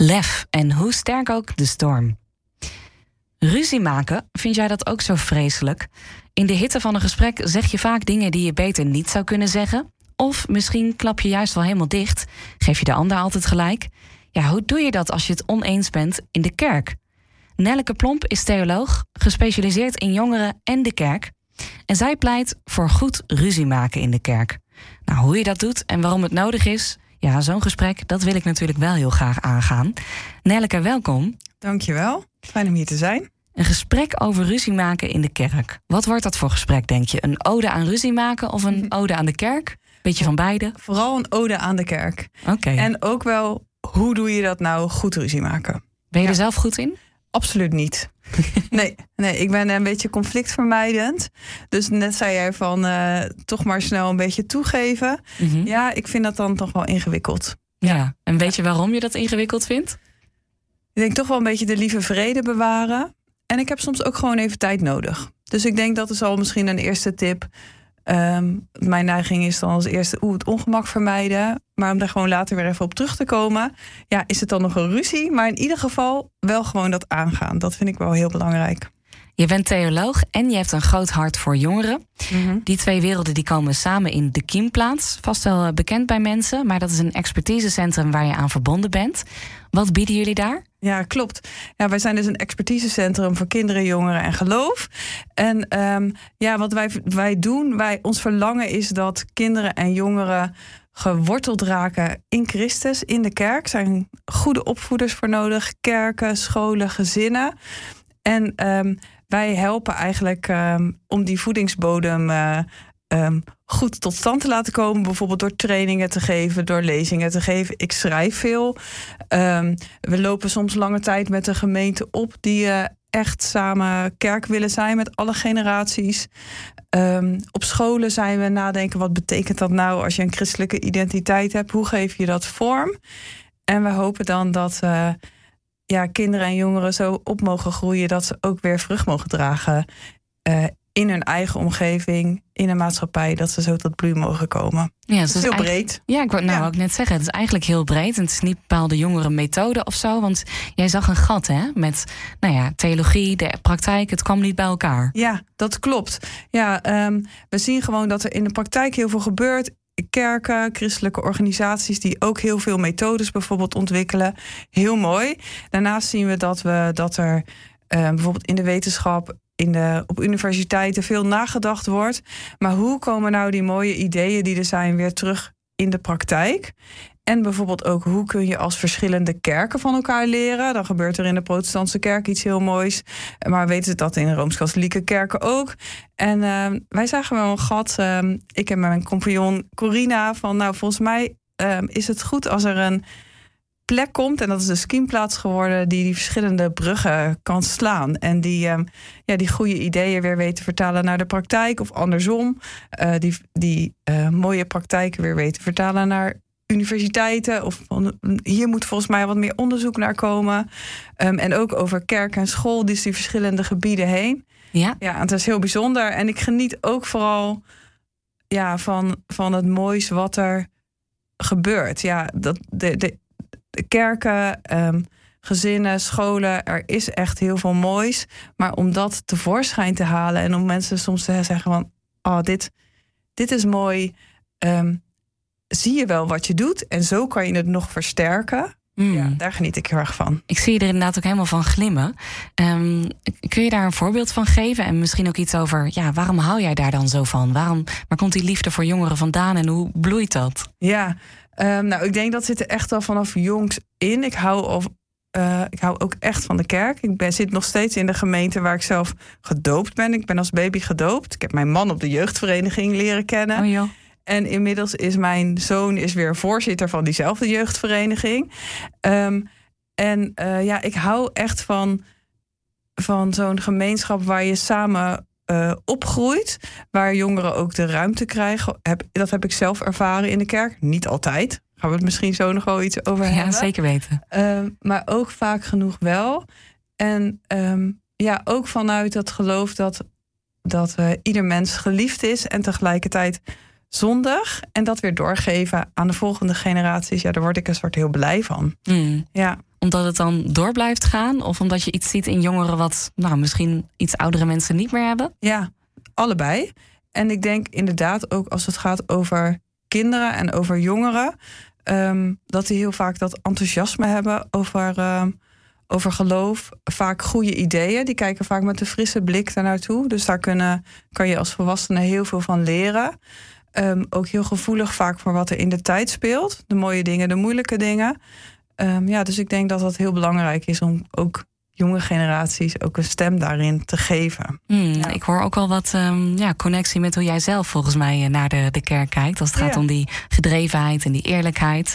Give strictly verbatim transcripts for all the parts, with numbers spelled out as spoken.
Lef en hoe sterk ook de storm. Ruzie maken, vind jij dat ook zo vreselijk? In de hitte van een gesprek zeg je vaak dingen die je beter niet zou kunnen zeggen. Of misschien klap je juist wel helemaal dicht. Geef je de ander altijd gelijk. Ja, hoe doe je dat als je het oneens bent in de kerk? Nelleke Plomp is theoloog, gespecialiseerd in jongeren en de kerk. En zij pleit voor goed ruzie maken in de kerk. Nou, hoe je dat doet en waarom het nodig is, ja, zo'n gesprek, dat wil ik natuurlijk wel heel graag aangaan. Nelleke, welkom. Dankjewel. Fijn om hier te zijn. Een gesprek over ruzie maken in de kerk. Wat wordt dat voor gesprek, denk je? Een ode aan ruzie maken of een ode aan de kerk? Beetje van beide? Vooral een ode aan de kerk. Oké. Okay. En ook wel, hoe doe je dat nou goed ruzie maken? Ben je ja. er zelf goed in? Absoluut niet. Nee, nee, ik ben een beetje conflictvermijdend. Dus net zei jij van uh, toch maar snel een beetje toegeven. Mm-hmm. Ja, ik vind dat dan toch wel ingewikkeld. Ja, en weet je waarom je dat ingewikkeld vindt? Ik denk toch wel een beetje de lieve vrede bewaren. En ik heb soms ook gewoon even tijd nodig. Dus ik denk dat is al misschien een eerste tip. Um, mijn neiging is dan als eerste oeh, het ongemak vermijden. Maar om daar gewoon later weer even op terug te komen. Ja, is het dan nog een ruzie? Maar in ieder geval wel gewoon dat aangaan. Dat vind ik wel heel belangrijk. Je bent theoloog en je hebt een groot hart voor jongeren. Mm-hmm. Die twee werelden die komen samen in de Kiemplaats. Vast wel bekend bij mensen, maar dat is een expertisecentrum waar je aan verbonden bent. Wat bieden jullie daar? Ja, klopt. Ja, wij zijn dus een expertisecentrum voor kinderen, jongeren en geloof. En um, ja, wat wij, wij doen, wij, ons verlangen is dat kinderen en jongeren geworteld raken in Christus, in de kerk. Er zijn goede opvoeders voor nodig, kerken, scholen, gezinnen. En um, wij helpen eigenlijk um, om die voedingsbodem uh, um, goed tot stand te laten komen. Bijvoorbeeld door trainingen te geven, door lezingen te geven. Ik schrijf veel. Um, we lopen soms lange tijd met de gemeente op die uh, echt samen kerk willen zijn met alle generaties. Um, op scholen zijn we nadenken, wat betekent dat nou als je een christelijke identiteit hebt? Hoe geef je dat vorm? En we hopen dan dat Uh, ja, kinderen en jongeren zo op mogen groeien dat ze ook weer vrucht mogen dragen uh, in hun eigen omgeving, in een maatschappij, dat ze zo tot bloei mogen komen. Ja, het is dus heel breed. Ja, ik wou nou ja. ook net zeggen, het is eigenlijk heel breed en het is niet bepaalde jongere methode of zo, want jij zag een gat, hè, met nou ja, theologie, de praktijk, het kwam niet bij elkaar. Ja, dat klopt. Ja, um, we zien gewoon dat er in de praktijk heel veel gebeurt. Kerken, christelijke organisaties die ook heel veel methodes bijvoorbeeld ontwikkelen. Heel mooi. Daarnaast zien we dat, we, dat er uh, bijvoorbeeld in de wetenschap, in de, op universiteiten veel nagedacht wordt. Maar hoe komen nou die mooie ideeën die er zijn weer terug in de praktijk? En bijvoorbeeld ook, hoe kun je als verschillende kerken van elkaar leren? Dan gebeurt er in de protestantse kerk iets heel moois. Maar weten ze dat in de Rooms-Katholieke kerken ook? En uh, wij zagen wel een gat. Uh, ik en mijn compagnon Corina van, nou, volgens mij uh, is het goed als er een plek komt, en dat is de Kiemplaats geworden, die die verschillende bruggen kan slaan. En die, uh, ja, die goede ideeën weer weten vertalen naar de praktijk. Of andersom, uh, die, die uh, mooie praktijken weer weten vertalen naar universiteiten. Of hier moet volgens mij wat meer onderzoek naar komen. Um, en ook over kerk en school, dus die verschillende gebieden heen. Ja, ja, het is heel bijzonder. En ik geniet ook vooral ja, van, van het moois wat er gebeurt. Ja, dat de, de, de kerken, um, gezinnen, scholen, er is echt heel veel moois. Maar om dat tevoorschijn te halen en om mensen soms te zeggen van, oh, dit, dit is mooi. Um, zie je wel wat je doet en zo kan je het nog versterken. Mm. Ja, daar geniet ik heel erg van. Ik zie je er inderdaad ook helemaal van glimmen. Um, kun je daar een voorbeeld van geven? En misschien ook iets over, ja, waarom hou jij daar dan zo van? Waarom, waar komt die liefde voor jongeren vandaan en hoe bloeit dat? Ja, um, nou, ik denk dat zit er echt al vanaf jongs in. Ik hou, of, uh, ik hou ook echt van de kerk. Ik ben, zit nog steeds in de gemeente waar ik zelf gedoopt ben. Ik ben als baby gedoopt. Ik heb mijn man op de jeugdvereniging leren kennen. Oh joh. En inmiddels is mijn zoon is weer voorzitter van diezelfde jeugdvereniging. Um, en uh, ja, ik hou echt van, van zo'n gemeenschap waar je samen uh, opgroeit. Waar jongeren ook de ruimte krijgen. Heb, dat heb ik zelf ervaren in de kerk. Niet altijd. Daar gaan we het misschien zo nog wel iets over hebben. Ja, zeker weten. Um, maar ook vaak genoeg wel. En um, ja, ook vanuit dat geloof dat, dat uh, ieder mens geliefd is en tegelijkertijd zondig, en dat weer doorgeven aan de volgende generaties. Ja, daar word ik een soort heel blij van. Mm. Ja. omdat het dan door blijft gaan? Of omdat je iets ziet in jongeren wat nou, misschien iets oudere mensen niet meer hebben? Ja, allebei. En ik denk inderdaad ook als het gaat over kinderen en over jongeren, Um, dat die heel vaak dat enthousiasme hebben over, um, over geloof. Vaak goede ideeën. Die kijken vaak met een frisse blik daarnaartoe. Dus daar kunnen, kan je als volwassene heel veel van leren. Um, ook heel gevoelig vaak voor wat er in de tijd speelt. De mooie dingen, de moeilijke dingen. Um, ja, dus ik denk dat dat heel belangrijk is om ook jonge generaties ook een stem daarin te geven. Hmm, ja. Ik hoor ook al wat um, ja, connectie met hoe jij zelf volgens mij naar de, de kerk kijkt. Als het gaat ja. om die gedrevenheid en die eerlijkheid.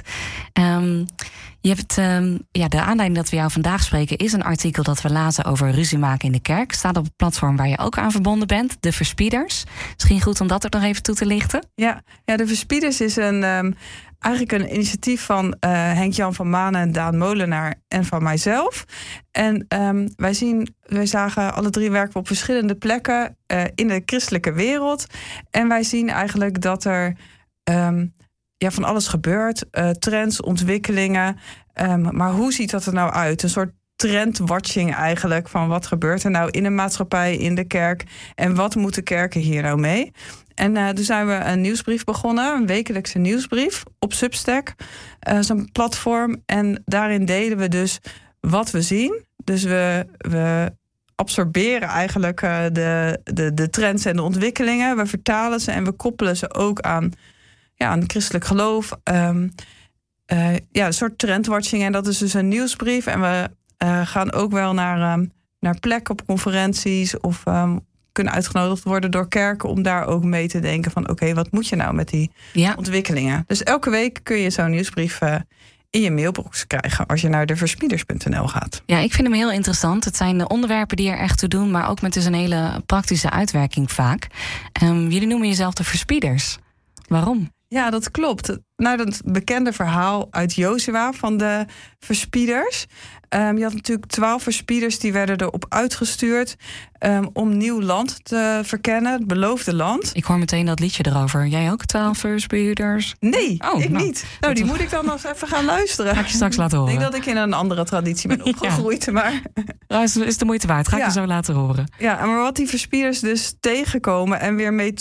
Um, je hebt, um, ja, de aanleiding dat we jou vandaag spreken is een artikel dat we lazen over ruzie maken in de kerk. Staat op het platform waar je ook aan verbonden bent, De Verspieders. Misschien goed om dat er nog even toe te lichten. Ja, ja De Verspieders is een... Um, Eigenlijk een initiatief van uh, Henk-Jan van Manen en Daan Molenaar en van mijzelf. En um, wij, zien, wij zagen alle drie werken we op verschillende plekken uh, in de christelijke wereld. En wij zien eigenlijk dat er um, ja, van alles gebeurt. Uh, trends, ontwikkelingen. Um, maar hoe ziet dat er nou uit? Een soort trendwatching eigenlijk van wat gebeurt er nou in de maatschappij, in de kerk. En wat moeten kerken hier nou mee? En uh, toen zijn we een nieuwsbrief begonnen, een wekelijkse nieuwsbrief op Substack. Uh, zo'n platform. En daarin delen we dus wat we zien. Dus we, we absorberen eigenlijk uh, de, de, de trends en de ontwikkelingen. We vertalen ze en we koppelen ze ook aan, ja, aan christelijk geloof. Um, uh, ja, een soort trendwatching. En dat is dus een nieuwsbrief. En we uh, gaan ook wel naar, um, naar plekken op conferenties of Um, kunnen uitgenodigd worden door kerken om daar ook mee te denken van oké, okay, wat moet je nou met die ja. ontwikkelingen? Dus elke week kun je zo'n nieuwsbrief uh, in je mailbox krijgen als je naar de verspieders punt n l gaat. Ja, ik vind hem heel interessant. Het zijn de onderwerpen die er echt toe doen, maar ook met dus een hele praktische uitwerking vaak. Um, jullie noemen jezelf de Verspieders. Waarom? Ja, dat klopt. Nou, dat bekende verhaal uit Jozua van de verspieders. Um, je had natuurlijk twaalf verspieders die werden erop uitgestuurd um, om nieuw land te verkennen, het beloofde land. Ik hoor meteen dat liedje erover. Jij ook, twaalf verspieders? Nee, oh, ik nou, niet. Nou, die moet ik dan nog eens even gaan luisteren. Ga ik je straks laten horen. Ik denk dat ik in een andere traditie ben opgegroeid. Ja. Maar ja, is, is de moeite waard. Ga ik ja. je zo laten horen. Ja, maar wat die verspieders dus tegenkomen en weer mee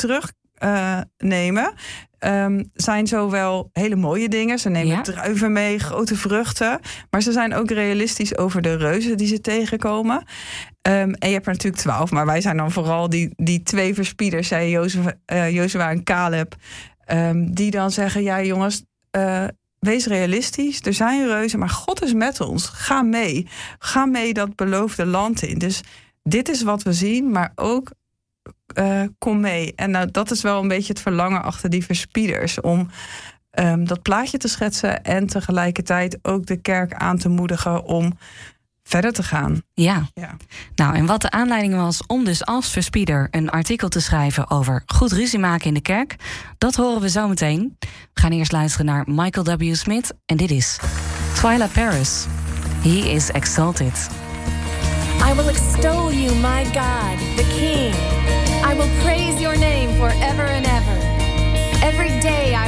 terugnemen, uh, um, zijn zowel hele mooie dingen. Ze nemen ja. druiven mee, grote vruchten. Maar ze zijn ook realistisch over de reuzen die ze tegenkomen. Um, en je hebt er natuurlijk twaalf, maar wij zijn dan vooral die, die twee verspieders, zei Jozua, uh, Jozua en Caleb, um, die dan zeggen, ja jongens, uh, wees realistisch, er zijn reuzen, maar God is met ons. Ga mee. Ga mee dat beloofde land in. Dus dit is wat we zien, maar ook Uh, kom mee. En nou, dat is wel een beetje het verlangen achter die verspieders, om um, dat plaatje te schetsen en tegelijkertijd ook de kerk aan te moedigen om verder te gaan. Ja. ja. Nou, en wat de aanleiding was om dus als verspieder een artikel te schrijven over goed ruzie maken in de kerk, dat horen we zo meteen. We gaan eerst luisteren naar Michael W. Smith en dit is Twyla Paris. He is exalted. I will extol you, my God, the King. I will praise your name forever and ever. Every day I